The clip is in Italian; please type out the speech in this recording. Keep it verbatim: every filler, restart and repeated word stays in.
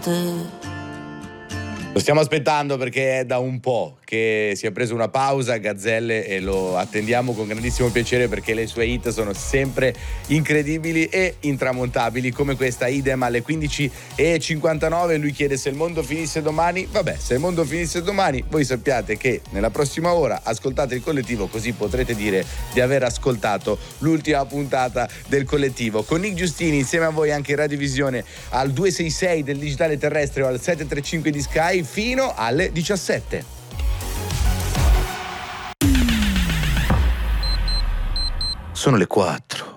Lo stiamo aspettando perché è da un po' che si è preso una pausa Gazzelle e lo attendiamo con grandissimo piacere perché le sue hit sono sempre incredibili e intramontabili, come questa Idem alle quindici e cinquantanove. Lui chiede se il mondo finisse domani. Vabbè, se il mondo finisse domani, voi sappiate che nella prossima ora ascoltate il Collettivo, così potrete dire di aver ascoltato l'ultima puntata del Collettivo. Con Nick Giustini insieme a voi anche in radiovisione al due sei sei del digitale terrestre o al sette tre cinque di Sky fino alle diciassette. Sono le quattro.